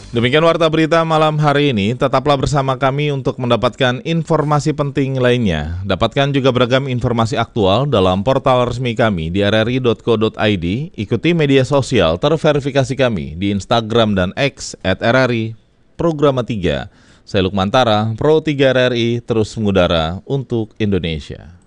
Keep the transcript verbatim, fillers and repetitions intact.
Demikian Warta Berita malam hari ini, tetaplah bersama kami untuk mendapatkan informasi penting lainnya. Dapatkan juga beragam informasi aktual dalam portal resmi kami di r r i dot co dot i d, ikuti media sosial terverifikasi kami di Instagram dan X at r r i Programa tiga. Saya Lukman Tara, Pro tiga R R I, terus mengudara untuk Indonesia.